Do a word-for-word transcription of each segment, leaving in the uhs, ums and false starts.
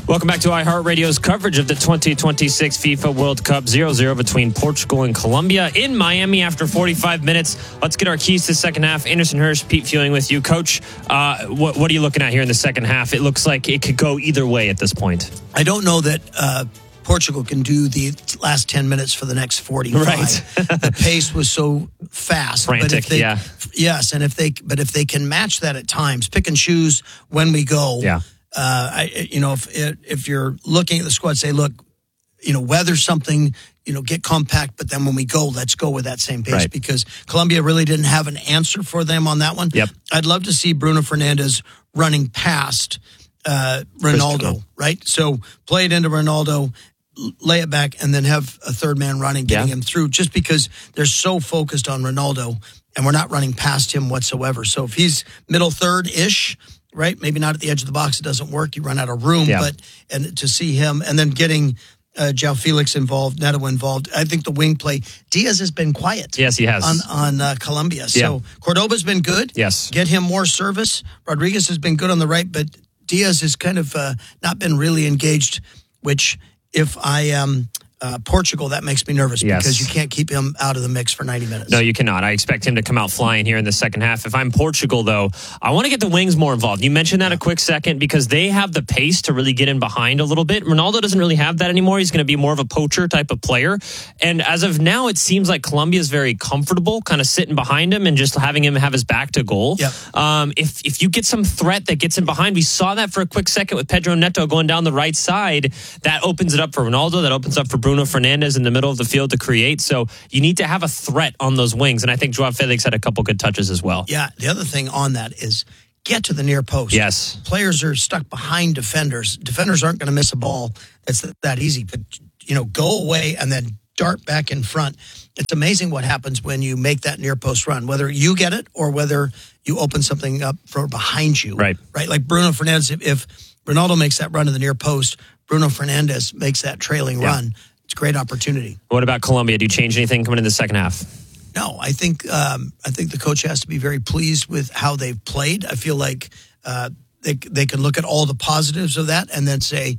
Welcome back to iHeartRadio's coverage of the twenty twenty-six FIFA World Cup zero zero between Portugal and Colombia in Miami after forty-five minutes. Let's get our keys to the second half. Anderson Hirsch, Pete Fewing with you. Coach, uh, what, what are you looking at here in the second half? It looks like it could go either way at this point. I don't know that uh, Portugal can do the last ten minutes for the next forty-five. Right. The pace was so fast. Frantic, but if they, yeah. Yes, and if they, but if they can match that at times, pick and choose when we go. Yeah. Uh, I, you know, if if you're looking at the squad, say, look, you know, weather something, you know, get compact, but then when we go, let's go with that same pace right. because Colombia really didn't have an answer for them on that one. Yep. I'd love to see Bruno Fernandes running past uh, Ronaldo, right? So play it into Ronaldo, lay it back, and then have a third man running, getting yeah. him through, just because they're so focused on Ronaldo and we're not running past him whatsoever. So if he's middle third-ish, right? Maybe not at the edge of the box. It doesn't work. You run out of room. Yeah. But and to see him and then getting uh, João Felix involved, Neto involved. I think the wing play. Diaz has been quiet. Yes, he has on on uh, Colombia. So yeah. Cordoba's been good. Yes, get him more service. Rodriguez has been good on the right, but Diaz has kind of uh, not been really engaged. Which, if I am uh, Portugal, that makes me nervous yes. because you can't keep him out of the mix for ninety minutes. No, you cannot. I expect him to come out flying here in the second half. If I'm Portugal, though, I want to get the wings more involved. You mentioned that a quick second because they have the pace to really get in behind a little bit. Ronaldo doesn't really have that anymore. He's going to be more of a poacher type of player. And as of now, it seems like Colombia is very comfortable kind of sitting behind him and just having him have his back to goal. Yep. Um, if, if you get some threat that gets in behind, we saw that for a quick second with Pedro Neto going down the right side. That opens it up for Ronaldo. That opens up for Bruno Fernandes in the middle of the field to create. So you need to have a threat on those wings. And I think João Felix had a couple good touches as well. Yeah. The other thing on that is get to the near post. Yes. Players are stuck behind defenders. Defenders aren't going to miss a ball. It's that easy. But, you know, go away and then dart back in front. It's amazing what happens when you make that near post run, whether you get it or whether you open something up for behind you. Right. Right. Like Bruno Fernandes, if, if Ronaldo makes that run to the near post, Bruno Fernandes makes that trailing yeah. run. It's a great opportunity. What about Colombia? Do you change anything coming in the second half? No, I think um, I think the coach has to be very pleased with how they've played. I feel like uh, they they can look at all the positives of that and then say,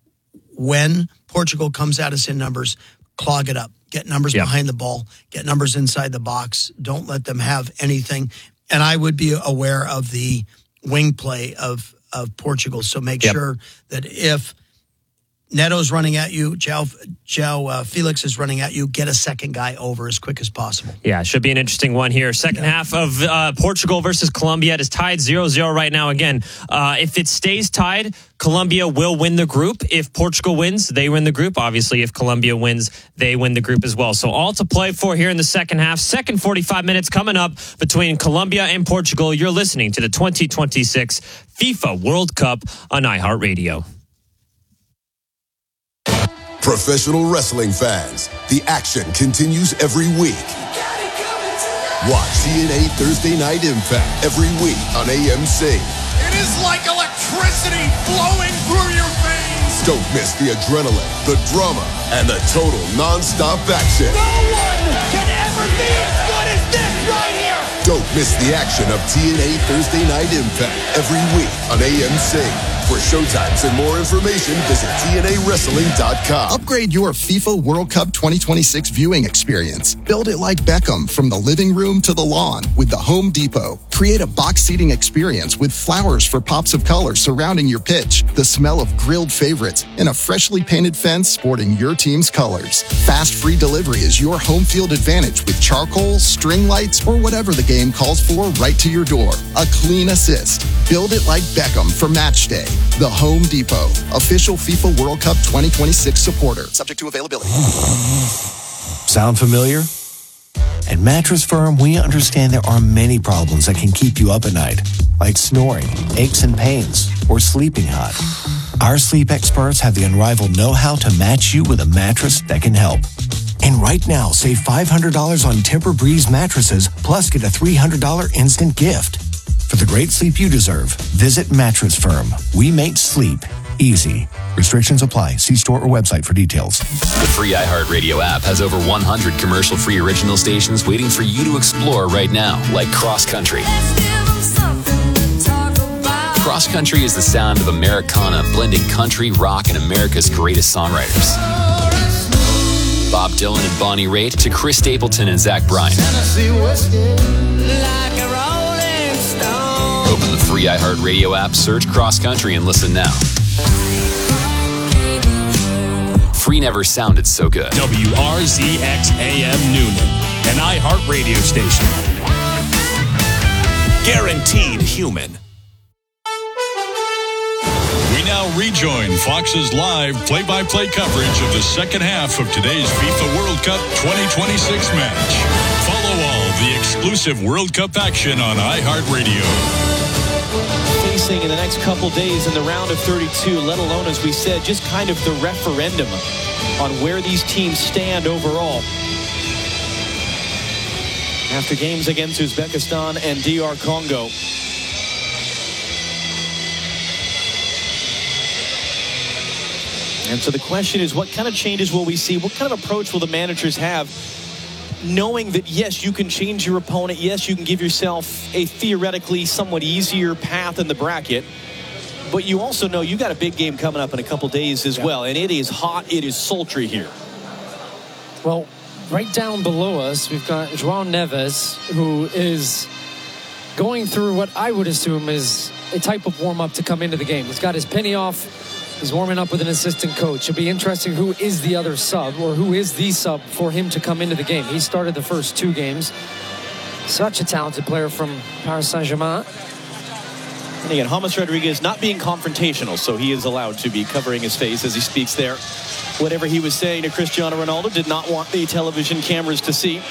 when Portugal comes at us in numbers, clog it up, get numbers yep. behind the ball, get numbers inside the box. Don't let them have anything. And I would be aware of the wing play of of Portugal. So make yep. sure that if Neto's running at you, João, João uh, Felix is running at you, get a second guy over as quick as possible. Yeah, should be an interesting one here. Second yeah. half of uh, Portugal versus Colombia. It is tied zero zero right now. Again, uh, if it stays tied, Colombia will win the group. If Portugal wins, they win the group. Obviously, if Colombia wins, they win the group as well. So all to play for here in the second half. Second forty-five minutes coming up between Colombia and Portugal. You're listening to the twenty twenty-six FIFA World Cup on iHeartRadio. Professional wrestling fans, the action continues every week. Watch T N A Thursday Night Impact every week on A M C. It is like electricity flowing through your veins. Don't miss the adrenaline, the drama, and the total non-stop action. No one can ever be as good as this right here. Don't miss the action of T N A Thursday Night Impact every week on A M C. For showtimes and more information, visit T N A wrestling dot com. Upgrade your FIFA World Cup twenty twenty-six viewing experience. Build it like Beckham from the living room to the lawn with the Home Depot. Create a box seating experience with flowers for pops of color surrounding your pitch, the smell of grilled favorites, and a freshly painted fence sporting your team's colors. Fast free delivery is your home field advantage with charcoal, string lights, or whatever the game calls for right to your door. A clean assist. Build it like Beckham for match day. The Home Depot, official FIFA World Cup twenty twenty-six supporter. Subject to availability. Sound familiar? At Mattress Firm, we understand there are many problems that can keep you up at night, like snoring, aches and pains, or sleeping hot. Our sleep experts have the unrivaled know-how to match you with a mattress that can help. And right now, save five hundred dollars on Tempur-Breeze mattresses, plus get a three hundred dollars instant gift. For the great sleep you deserve, visit Mattress Firm. We make sleep easy. Restrictions apply. See store or website for details. The free iHeartRadio app has over one hundred commercial-free original stations waiting for you to explore right now, like Cross Country. Let's give 'em something to talk about. Cross Country is the sound of Americana, blending country, rock, and America's greatest songwriters. Bob Dylan and Bonnie Raitt to Chris Stapleton and Zach Bryan. Open the free iHeartRadio app, search Cross Country, and listen now. Free never sounded so good. W R Z X A M Noonan, an iHeartRadio station. Guaranteed human. We now rejoin Fox's live play-by-play coverage of the second half of today's FIFA World Cup twenty twenty-six match. Follow all the exclusive World Cup action on iHeartRadio. Facing in the next couple days in the round of thirty-two, let alone, as we said, just kind of the referendum on where these teams stand overall. After games against Uzbekistan and D R Congo. And so the question is, what kind of changes will we see? What kind of approach will the managers have? Knowing that, yes, you can change your opponent. Yes, you can give yourself a theoretically somewhat easier path in the bracket. But you also know you got a big game coming up in a couple days as yeah. well. And it is hot. It is sultry here. Well, right down below us, we've got João Neves, who is going through what I would assume is a type of warm-up to come into the game. He's got his penny off. He's warming up with an assistant coach. It'll be interesting who is the other sub, or who is the sub for him to come into the game. He started the first two games. Such a talented player from Paris Saint-Germain. And again, James Rodriguez not being confrontational, so he is allowed to be covering his face as he speaks there. Whatever he was saying to Cristiano Ronaldo did not want the television cameras to see.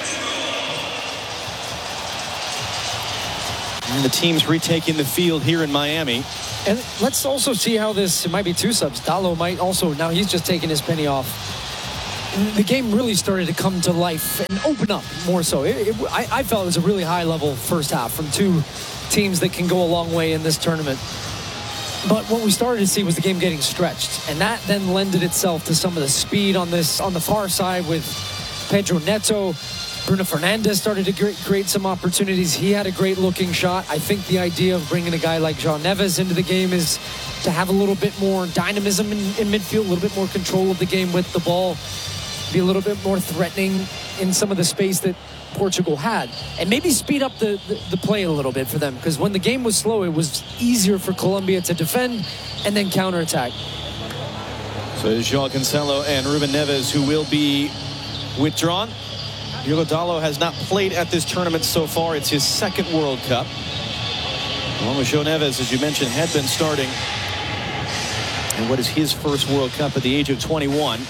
And the team's retaking the field here in Miami. And let's also see how this, it might be two subs. Dalot might also, now he's just taking his penny off. The game really started to come to life and open up more so. It, it, I, I felt it was a really high level first half from two teams that can go a long way in this tournament. But what we started to see was the game getting stretched. And that then lended itself to some of the speed on this, on the far side with Pedro Neto. Bruno Fernandes started to create some opportunities. He had a great looking shot. I think the idea of bringing a guy like João Neves into the game is to have a little bit more dynamism in, in midfield, a little bit more control of the game with the ball, be a little bit more threatening in some of the space that Portugal had, and maybe speed up the, the, the play a little bit for them, because when the game was slow, it was easier for Colombia to defend and then counterattack. So it's João Cancelo and Ruben Neves who will be withdrawn. Diogo Dalot has not played at this tournament so far. It's his second World Cup. Along with João Neves, as you mentioned, had been starting. And what is his first World Cup at the age of twenty-one.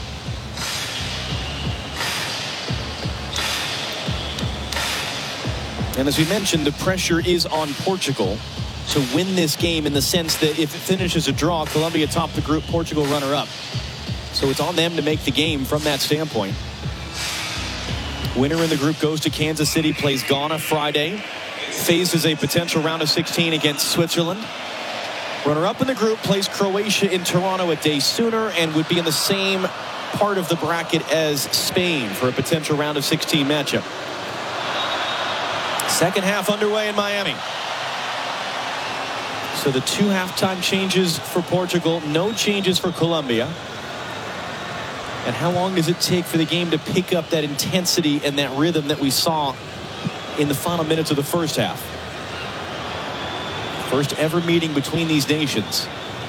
And as we mentioned, the pressure is on Portugal to win this game, in the sense that if it finishes a draw, Colombia top the group, Portugal runner-up. So it's on them to make the game from that standpoint. Winner in the group goes to Kansas City, plays Ghana Friday, faces a potential round of sixteen against Switzerland. Runner-up in the group plays Croatia in Toronto a day sooner, and would be in the same part of the bracket as Spain for a potential round of sixteen matchup. Second half underway in Miami. So the two halftime changes for Portugal, no changes for Colombia. And how long does it take for the game to pick up that intensity and that rhythm that we saw in the final minutes of the first half? First ever meeting between these nations.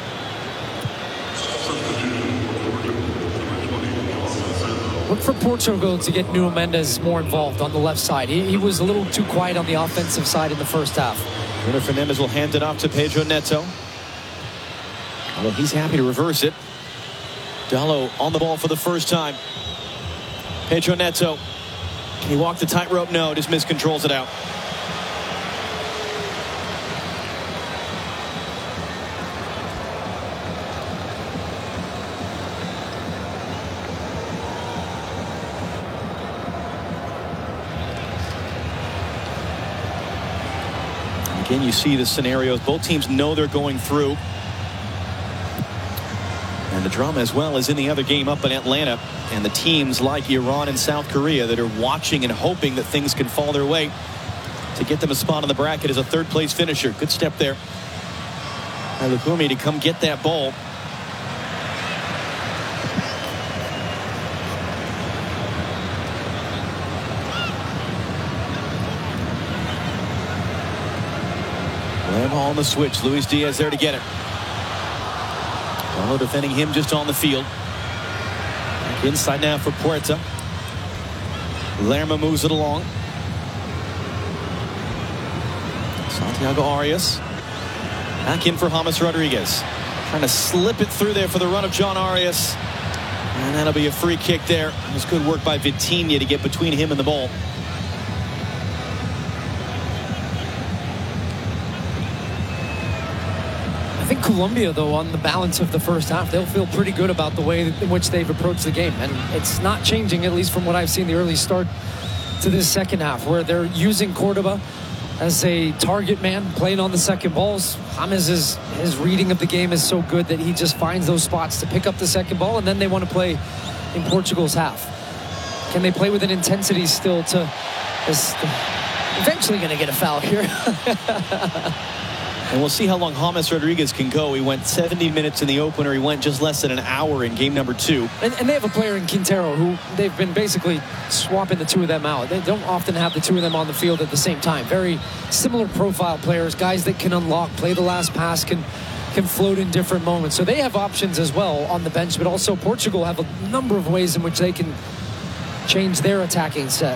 Look for Portugal to get Nuno Mendes more involved on the left side. He, he was a little too quiet on the offensive side in the first half. Bruno Fernandes will hand it off to Pedro Neto. Although he's happy to reverse it. Dalot on the ball for the first time. Pedro Neto. Can he walk the tightrope? No, just miscontrols it out. Again, you see the scenarios. Both teams know they're going through. And the drama as well is in the other game up in Atlanta. And the teams like Iran and South Korea that are watching and hoping that things can fall their way to get them a spot in the bracket as a third place finisher. Good step there Lukumi to come get that ball. Lamb on the switch. Luis Diaz there to get it. Paulo defending him just on the field. Back inside now for Puerta. Lerma moves it along. Santiago Arias. Back in for James Rodriguez. Trying to slip it through there for the run of John Arias. And that'll be a free kick there. It was good work by Vitinha to get between him and the ball. I think Colombia, though, on the balance of the first half, they'll feel pretty good about the way in which they've approached the game. And it's not changing, at least from what I've seen the early start to this second half, where they're using Cordoba as a target man, playing on the second balls. James' his reading of the game is so good that he just finds those spots to pick up the second ball, and then they want to play in Portugal's half. Can they play with an intensity still to... Is eventually going to get a foul here. And we'll see how long James Rodriguez can go. He went seventy minutes in the opener. He went just less than an hour in game number two. And, and they have a player in Quintero who they've been basically swapping the two of them out. They don't often have the two of them on the field at the same time. Very similar profile players, guys that can unlock, play the last pass, can can float in different moments. So they have options as well on the bench, but also Portugal have a number of ways in which they can change their attacking set.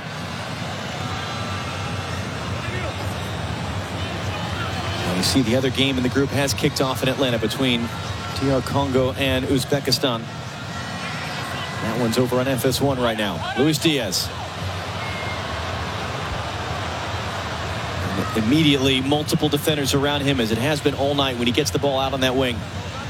You see the other game in the group has kicked off in Atlanta between D R Congo and Uzbekistan. That one's over on F S one right now. Luis Diaz. And immediately multiple defenders around him, as it has been all night when he gets the ball out on that wing.